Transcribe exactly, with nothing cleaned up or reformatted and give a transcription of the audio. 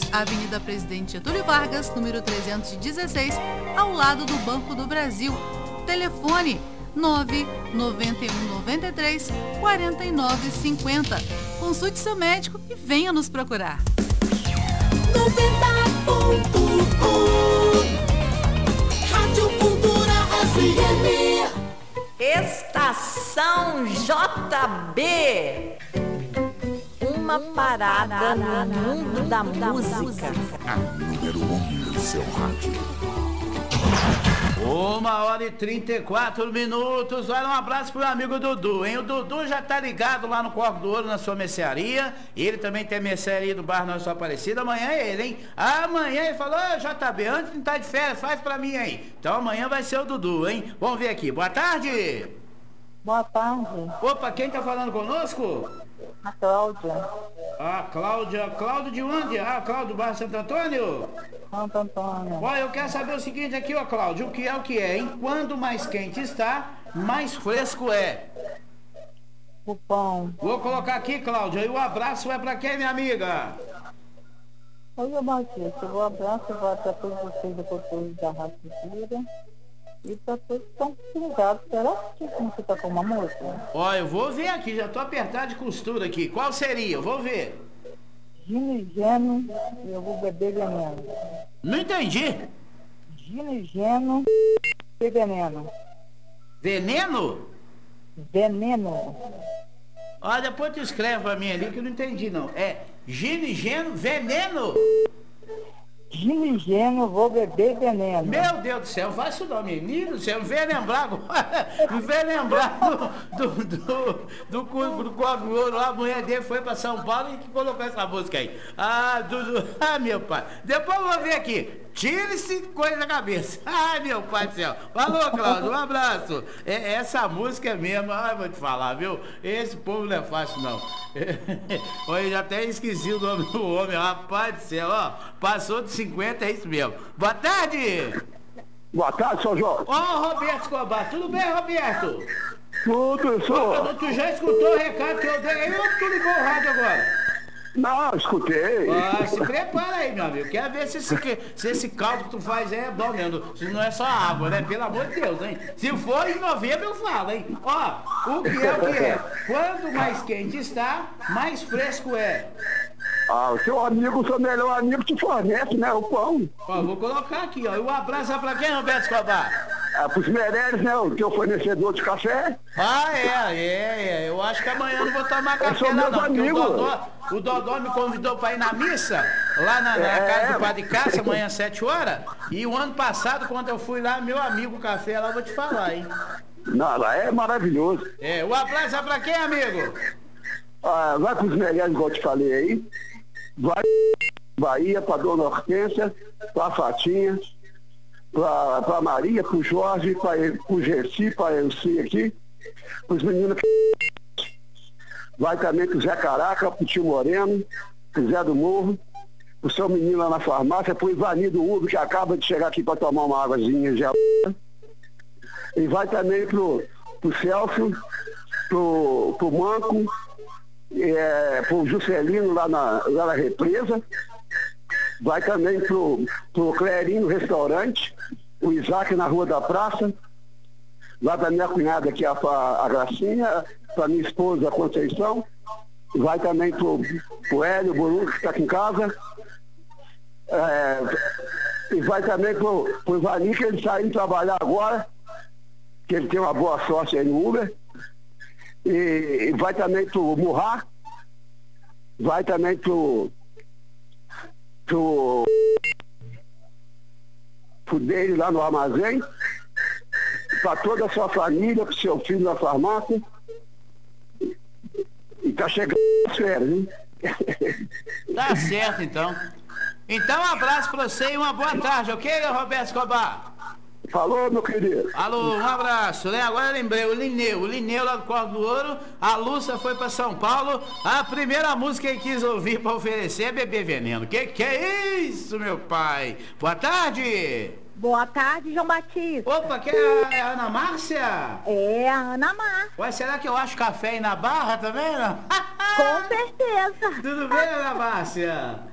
Avenida Presidente Getúlio Vargas, número trezentos e dezesseis, ao lado do Banco do Brasil. Telefone nove nove um nove três quatro nove cinco zero. Consulte seu médico e venha nos procurar. noventa ponto um Rádio Cultura F M. Estação J B. Uma parada no mundo da música. A número um do seu rádio. Uma hora e trinta e quatro minutos. Olha, um abraço pro meu amigo Dudu, hein? O Dudu já tá ligado lá no Corpo do Ouro, na sua mercearia. Ele também tem a mercearia do Bar Nossa Aparecida. Amanhã é ele, hein? Amanhã ele falou, ô J B, antes de não tá de férias, faz pra mim aí. Então amanhã vai ser o Dudu, hein? Vamos ver aqui. Boa tarde. Boa tarde. Opa, quem tá falando conosco? A Cláudia. Ah, Cláudia. Cláudia de onde? Ah, Cláudia do Bar Santo Antônio? Santo Antônio. Olha, eu quero saber o seguinte aqui, ó, Cláudia. O que é o que é, hein? Quando mais quente está, mais fresco é. O pão. Vou colocar aqui, Cláudia. E o abraço é pra quem, minha amiga? Oi, Batista. O abraço vai para todos vocês da cultura da Rádio Cultura. E para todos que estão ligados. Será que você está com uma música? Ó, eu vou ver aqui. Já tô apertado de costura aqui. Qual seria? Eu vou ver. Gino e Geno, eu vou beber veneno. Não entendi. Gino e Geno, beber veneno. Veneno? Veneno. Ó, depois tu escreve pra mim ali que eu não entendi, não. É Gino e Geno, veneno? Gino e Geno, vou beber veneno. Meu Deus do céu, faz isso não, menino do céu. Me vem lembrar agora. Me vem lembrar do do do do, do, do Código Ouro lá. A mulher dele foi pra São Paulo e que colocou essa música aí. Ah, do, do, ah, meu pai. Depois eu vou ver aqui. Tire-se coisa da cabeça. Ai, meu pai do céu. Falou, Cláudio, um abraço. É, essa música é mesmo, ai, vou te falar, viu? Esse povo não é fácil, não. Olha, já até esqueci o nome do homem, rapaz do céu, ó. Passou de cinquenta, é isso mesmo. Boa tarde. Boa tarde, seu Jorge. Ó, Roberto Escobar. Tudo bem, Roberto? Tudo, senhor. Tu já escutou o recado que eu dei aí ou tu ligou o rádio agora? Não, escutei. Ah, se prepara aí, meu amigo. Quero ver se esse, se esse caldo que tu faz é bom mesmo. Se não é só água, né? Pelo amor de Deus, hein? Se for em novembro, eu falo, hein? Ó, o que é o que é? Quanto mais quente está, mais fresco é. Ah, o seu amigo, o seu melhor amigo te fornece, né? O pão. Ó, vou colocar aqui, ó. E o abraço é pra quem, Roberto Escobar? É pros Meirelles, né? O teu fornecedor de café. Ah, é, é, é. Eu acho que amanhã eu não vou tomar café lá, não. Porque o Dodó, o Dodó me convidou pra ir na missa, lá na, na É. casa do Padre Cássio, amanhã às sete horas. E o ano passado, quando eu fui lá, meu amigo café lá, eu vou te falar, hein? Não, lá é maravilhoso. É, o abraço é pra quem, amigo? Ah, vai pros Meirelles, igual eu te falei aí. Vai Bahia, pra Dona Hortência, pra Fatinha, pra, pra Maria, pro Jorge, pra, pro Gessi, pra Elci aqui, pros meninos que... Vai também pro Zé Caraca, pro Tio Moreno, pro Zé do Morro, pro seu menino lá na farmácia, pro Ivanildo Udo, que acaba de chegar aqui pra tomar uma águazinha gelada. E vai também pro, pro Celso, pro, pro Manco, é, pro Juscelino lá na, lá na represa. Vai também pro, pro Clerinho Restaurante, o Isaac na Rua da Praça. Vai pra minha cunhada aqui, a, a Gracinha, pra minha esposa, a Conceição. Vai também pro, pro Hélio Burunga, que está aqui em casa. É, e vai também pro, pro Ivani, que ele está indo trabalhar agora, que ele tem uma boa sorte aí no Uber. E, e vai também pro Murrá. Vai também pro pro, pro dele lá no armazém, para toda a sua família, pro seu filho na farmácia. E tá chegando as férias, hein? Tá certo, então. Então, um abraço pra você e uma boa tarde, ok, Roberto Escobar? Falou, meu querido. Alô, um abraço, né? Agora eu lembrei, o Lineu, o Lineu lá do Corpo do Ouro, a Lúcia foi pra São Paulo, a primeira música que ele quis ouvir pra oferecer é Beber Veneno. Que que é isso, meu pai? Boa tarde! Boa tarde, João Batista. Opa, que é a Ana Márcia? É, a Ana Márcia. Ué, será que eu acho café aí na barra também, não? Com certeza. Tudo bem, Ana Márcia?